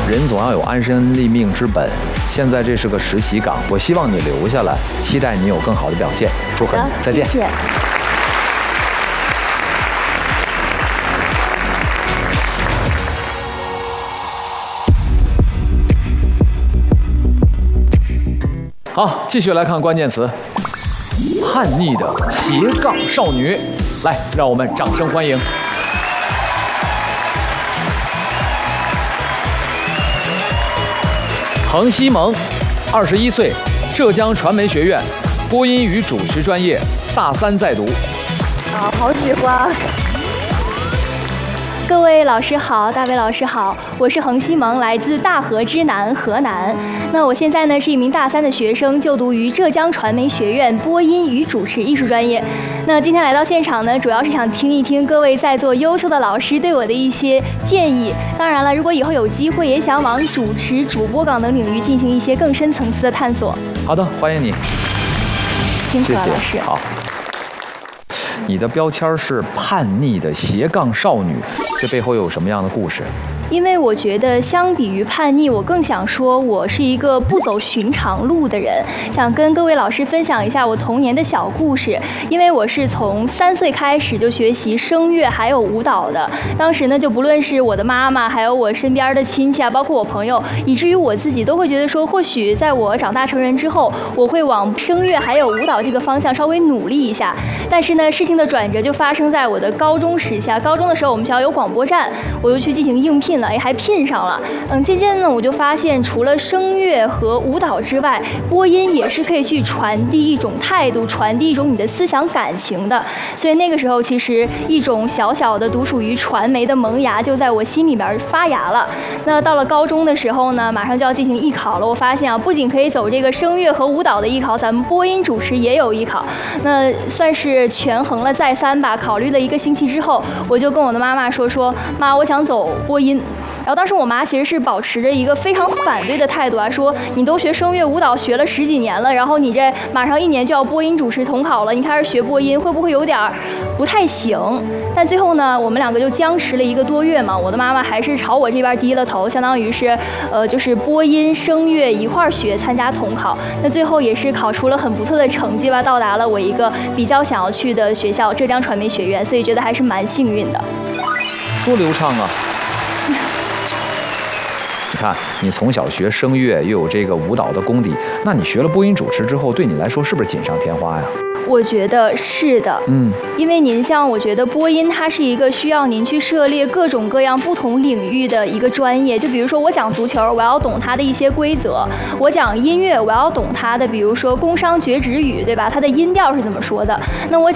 人总要有安身立命之本。现在这是个实习岗，我希望你留下来，期待你有更好的表现。祝贺你，再见。 谢谢。 好，继续来看关键词：叛逆的斜杠少女。来，让我们掌声欢迎。彭西萌，21岁，浙江传媒学院播音与主持专业，大3在读。 啊，好喜欢。各位老师好，大伟老师好，我是彭西萌，来自大河之南，河南。那我现在呢是一名大3的学生，就读于浙江传媒学院播音与主持艺术专业。那今天来到现场呢，主要是想听一听各位在座优秀的老师对我的一些建议。当然了，如果以后有机会，也想往主持、主播岗等领域进行一些更深层次的探索。 好的，欢迎你， 辛苦了，老师。 好。你的标签是叛逆的斜杠少女，这背后有什么样的故事？ 因为我觉得相比于叛逆，我更想说我是一个不走寻常路的人，想跟各位老师分享一下我童年的小故事。因为我是从3岁开始就学习声乐还有舞蹈的，当时呢就不论是我的妈妈，还有我身边的亲戚啊，包括我朋友，以至于我自己都会觉得说，或许在我长大成人之后，我会往声乐还有舞蹈这个方向稍微努力一下。但是呢，事情的转折就发生在我的高中时期啊。高中的时候，我们学校有广播站，我又去进行应聘了，还聘上了。渐渐呢，我就发现除了声乐和舞蹈之外，播音也是可以去传递一种态度，传递一种你的思想感情的。所以那个时候，其实一种小小的独属于传媒的萌芽就在我心里面发芽了。那到了高中的时候呢，马上就要进行艺考了。我发现啊，不仅可以走这个声乐和舞蹈的艺考，咱们播音主持也有艺考。那算是权衡了再三吧。考虑了1个星期之后，我就跟我的妈妈说，妈，我想走播音。然后当时我妈其实是保持着一个非常反对的态度啊，说你都学声乐舞蹈学了10几年了，然后你这马上1年就要播音主持统考了，你开始学播音会不会有点不太行？但最后呢，我们2个就僵持了1个多月嘛，我的妈妈还是朝我这边低了头，相当于是就是播音声乐一块儿学，参加统考。那最后也是考出了很不错的成绩吧，到达了我一个比较想要去的学校浙江传媒学院，所以觉得还是蛮幸运的。 多流畅啊！你看，你从小学声乐，又有这个舞蹈的功底，那你学了播音主持之后，对你来说是不是锦上添花呀？ 我觉得是的，因为您像我觉得播音它是一个需要您去涉猎各种各样不同领域的一个专业，就比如说我讲足球，我要懂它的一些规则；我讲音乐，我要懂它的，比如说宫商角徵羽，对吧？它的音调是怎么说的？那我